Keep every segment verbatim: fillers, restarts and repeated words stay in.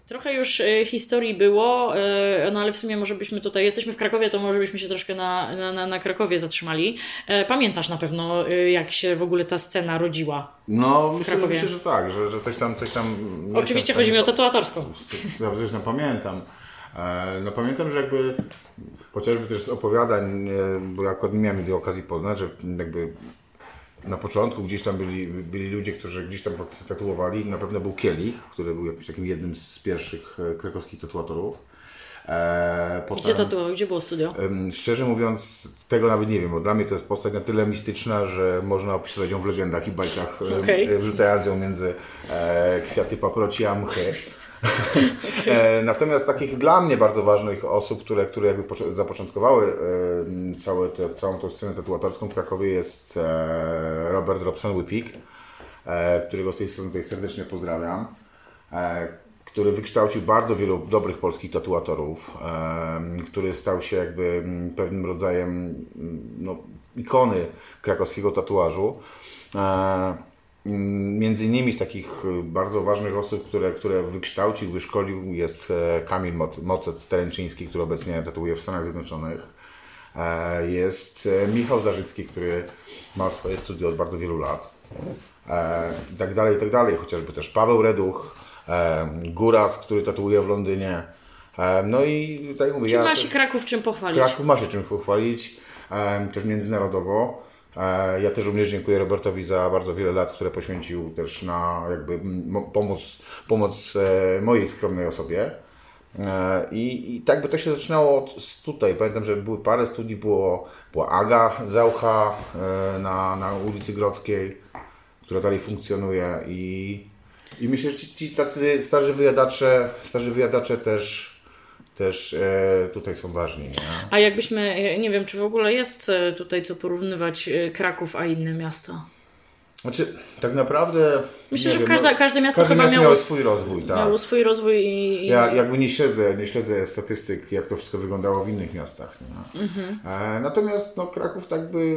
Trochę już y, historii było, y, no ale w sumie może byśmy tutaj, jesteśmy w Krakowie, to może byśmy się troszkę na, na, na, na Krakowie zatrzymali. Y, pamiętasz na pewno, y, jak się w ogóle ta scena rodziła? No, myślę, myślę, że tak, że, że coś tam... Coś tam Oczywiście chodzi mi o tatuatorską. Zresztą pamiętam. No pamiętam, że jakby chociażby też z opowiadań, bo ja akurat nie miałem tej okazji poznać, że jakby na początku gdzieś tam byli, byli ludzie, którzy gdzieś tam tatuowali. Na pewno był Kielich, który był jakimś takim jednym z pierwszych krakowskich tatuatorów. Potem, gdzie tatuował? Gdzie było studio? Szczerze mówiąc, tego nawet nie wiem, bo dla mnie to jest postać na tyle mistyczna, że można opisywać ją w legendach i bajkach, okay. wrzucając ją między kwiaty paproci a mchy. Okay. Natomiast takich dla mnie bardzo ważnych osób, które, które jakby zapoczątkowały całe te, całą tą scenę tatuatorską w Krakowie jest Robert Robson-Whippik, którego z tej strony tutaj serdecznie pozdrawiam, który wykształcił bardzo wielu dobrych polskich tatuatorów, który stał się jakby pewnym rodzajem no, ikony krakowskiego tatuażu. Między innymi z takich bardzo ważnych osób, które, które wykształcił, wyszkolił jest Kamil Mocet-Teręczyński, który obecnie tatuuje w Stanach Zjednoczonych. Jest Michał Zarzycki, który ma swoje studio od bardzo wielu lat. I tak dalej, i tak dalej. Chociażby też Paweł Reduch, Góras, który tatuuje w Londynie. No i tutaj mówię, ja ma się Kraków czym pochwalić. Kraków ma się czym pochwalić, też międzynarodowo. Ja też również dziękuję Robertowi za bardzo wiele lat, które poświęcił też na jakby pomoc, pomoc mojej skromnej osobie. I, i tak by to się zaczynało od tutaj. Pamiętam, że były parę studii, było, była Aga Zaucha na, na ulicy Grodzkiej, która dalej funkcjonuje i, i myślę, że ci, ci tacy starzy wyjadacze, starzy wyjadacze też też e, tutaj są ważni. Nie? A jakbyśmy, nie wiem, czy w ogóle jest tutaj co porównywać Kraków a inne miasta? Znaczy, tak naprawdę... Myślę, że wiem, każde, no, każde miasto każde chyba miasto miało, miało swój rozwój. Tak. Miało swój rozwój i... i... Ja jakby nie śledzę, nie śledzę statystyk, jak to wszystko wyglądało w innych miastach. Mhm. E, natomiast no, Kraków tak by...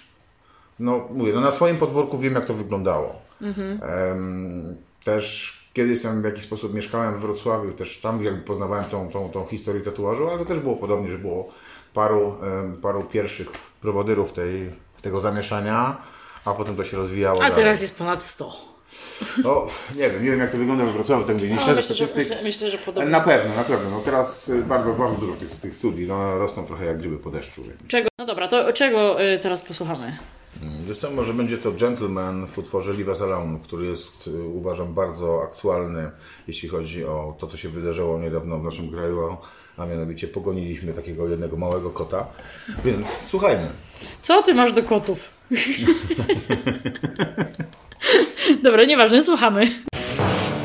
No mówię, no, na swoim podwórku wiem, jak to wyglądało. Mhm. E, też... Kiedyś tam w jakiś sposób mieszkałem w Wrocławiu, też tam jakby poznawałem tą, tą, tą historię tatuażu, ale to też było podobnie, że było paru, paru pierwszych prowodyrów tej, tego zamieszania, a potem to się rozwijało. A dalej. Teraz jest ponad sto. No, nie wiem, nie wiem jak to wygląda w Wrocławiu, tak nie śledzę statystyk. Myślę, myślę, że podobnie. Na pewno, na pewno. No teraz bardzo, bardzo dużo tych, tych studii, no, rosną trochę jak grzyby po deszczu. Czego? No dobra, to czego teraz posłuchamy? Wiesz co, może będzie to Gentleman w utworze Leave Us Alone, który jest, uważam, bardzo aktualny, jeśli chodzi o to, co się wydarzyło niedawno w naszym kraju, a mianowicie pogoniliśmy takiego jednego małego kota, więc słuchajmy. Co ty masz do kotów? Dobra, nieważne, słuchamy.